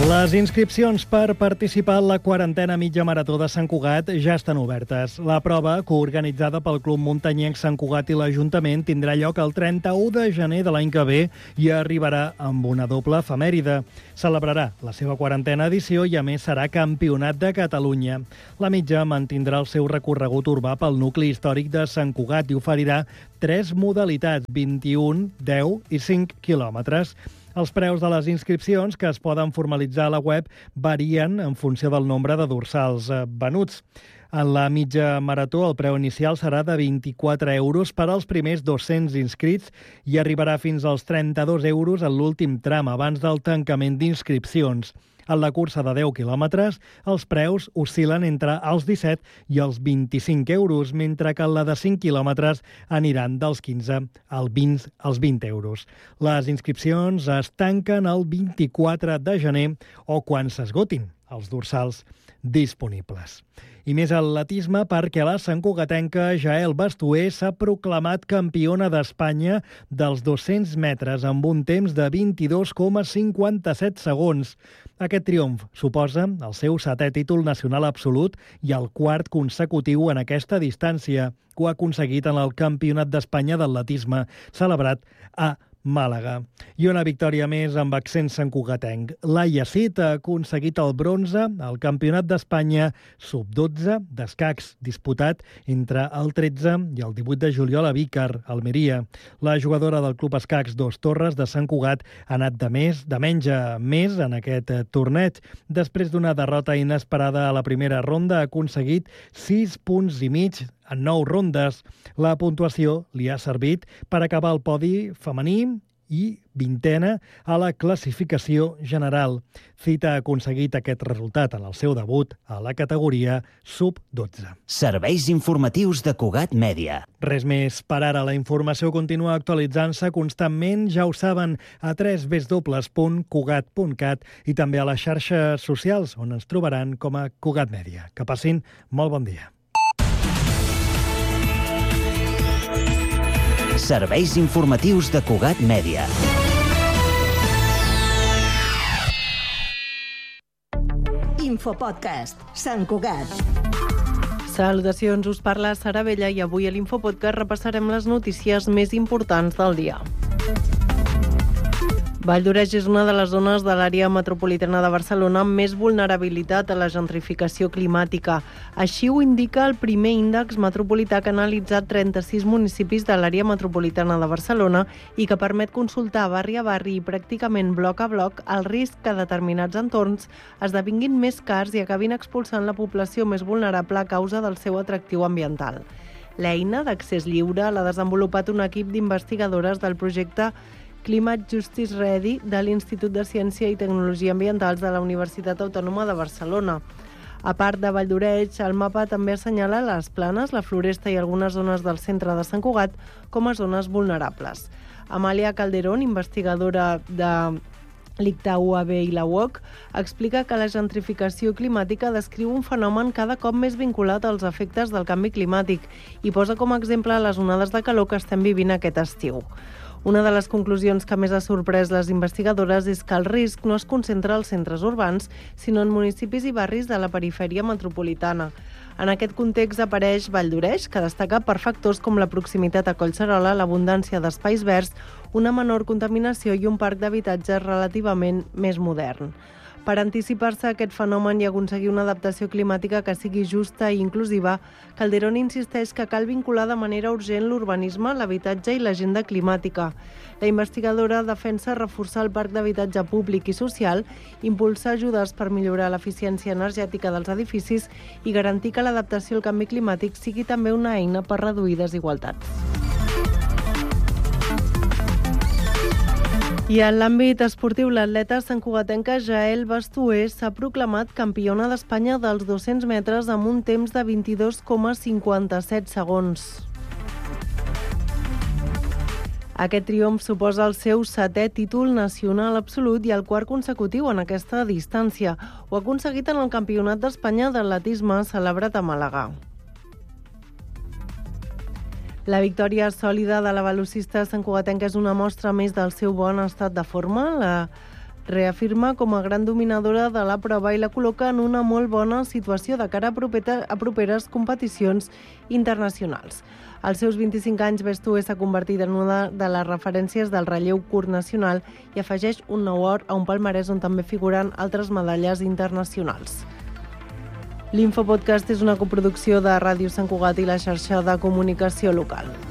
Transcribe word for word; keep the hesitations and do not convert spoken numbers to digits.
Les inscripcions per participar en la quarantena mitja marató de Sant Cugat ja estan obertes. La prova, coorganitzada pel Club Muntanyenc Sant Cugat i l'Ajuntament, tindrà lloc el trenta-u de gener de l'any que ve i arribarà amb una doble efemèride. Celebrarà la seva quarantena edició i, a més, serà Campionat de Catalunya. La mitja mantindrà el seu recorregut urbà pel nucli històric de Sant Cugat i oferirà tres modalitats, vint-i-un, deu i cinc quilòmetres. Els preus de les inscripcions, que es poden formalitzar a la web, varien en funció del nombre de dorsals venuts. En la mitja marató, el preu inicial serà de vint-i-quatre euros per als primers dos-cents inscrits i arribarà fins als trenta-dos euros en l'últim tram, abans del tancament d'inscripcions. En la cursa de deu quilòmetres, els preus oscil·len entre els disset i els vint-i-cinc euros, mentre que en la de cinc quilòmetres aniran dels quinze als vint, als vint euros. Les inscripcions es tanquen el vint-i-quatre de gener o quan s'esgotin els dorsals disponibles. I més atletisme, perquè la santcugatenca Jael Bastué s'ha proclamat campiona d'Espanya dels dos-cents metres amb un temps de vint-i-dos coma cinquanta-set segons. Aquest triomf suposa el seu setè títol nacional absolut i el quart consecutiu en aquesta distància, que ho ha aconseguit en el Campionat d'Espanya d'atletisme, celebrat a Màlaga. I una victòria més amb accent santcugatenc. Laia Cid ha aconseguit el bronze al Campionat d'Espanya sub dotze d'escacs, disputat entre el tretze i el divuit de juliol a Vícar, Almeria. La jugadora del Club Escacs Dos Torres de Sant Cugat ha anat de més, de menys a més en aquest torneig. Després d'una derrota inesperada a la primera ronda, ha aconseguit sis punts i mig en nou rondes. La puntuació li ha servit per acabar el podi femení i vintena a la classificació general. Cid ha aconseguit aquest resultat en el seu debut a la categoria sub dotze. Serveis informatius de Cugat Mèdia. Res més per ara. La informació continua actualitzant-se constantment, ja ho saben, a w w w punt cugat punt cat i també a les xarxes socials, on ens trobaran com a Cugat Mèdia. Que passin molt bon dia. Serveis informatius de Cugat Mèdia. Infopodcast, Sant Cugat. Salutacions, us parla Sara Vella i avui a l'Infopodcast repassarem les notícies més importants del dia. Vall d'Oreix és una de les zones de l'àrea metropolitana de Barcelona amb més vulnerabilitat a la gentrificació climàtica. Així ho indica el primer índex metropolità que ha analitzat trenta-sis municipis de l'àrea metropolitana de Barcelona i que permet consultar barri a barri i pràcticament bloc a bloc el risc que determinats entorns esdevinguin més cars i acabin expulsant la població més vulnerable a causa del seu atractiu ambiental. L'eina d'accés lliure l'ha desenvolupat un equip d'investigadores del projecte Climate Justice Ready de l'Institut de Ciència i Tecnologia Ambientals de la Universitat Autònoma de Barcelona. A part de Vall d'Oreix, el mapa també assenyala les planes, la floresta i algunes zones del centre de Sant Cugat com a zones vulnerables. Amàlia Calderón, investigadora de l'I C T A U A B i la U O C, explica que la gentrificació climàtica descriu un fenomen cada cop més vinculat als efectes del canvi climàtic i posa com a exemple les onades de calor que estem vivint aquest estiu. Una de les conclusions que més ha sorprès les investigadores és que el risc no es concentra als centres urbans, sinó en municipis i barris de la perifèria metropolitana. En aquest context apareix Vall d'Oreix, que destaca per factors com la proximitat a Collserola, l'abundància d'espais verds, una menor contaminació i un parc d'habitatges relativament més modern. Per anticipar-se a aquest fenomen i aconseguir una adaptació climàtica que sigui justa i inclusiva, Calderón insisteix que cal vincular de manera urgent l'urbanisme, l'habitatge i l'agenda climàtica. La investigadora defensa reforçar el parc d'habitatge públic i social, impulsar ajudes per millorar l'eficiència energètica dels edificis i garantir que l'adaptació al canvi climàtic sigui també una eina per reduir desigualtats. I en l'àmbit esportiu, l'atleta santcugatenca Jael Bastué s'ha proclamat campiona d'Espanya dels dos-cents metres amb un temps de vint-i-dos coma cinquanta-set segons. Aquest triomf suposa el seu setè títol nacional absolut i el quart consecutiu en aquesta distància. Ho ha aconseguit en el Campionat d'Espanya d'atletisme celebrat a Màlaga. La victòria sòlida de la velocista santcugatenca és una mostra més del seu bon estat de forma. La reafirma com a gran dominadora de la prova i la col·loca en una molt bona situació de cara a properes competicions internacionals. Als seus vint-i-cinc anys, Bestúer s'ha convertit en una de les referències del relleu curt nacional i afegeix un nou or a un palmarès on també figuren altres medalles internacionals. L'Infopodcast és una coproducció de Ràdio Sant Cugat i la xarxa de comunicació local.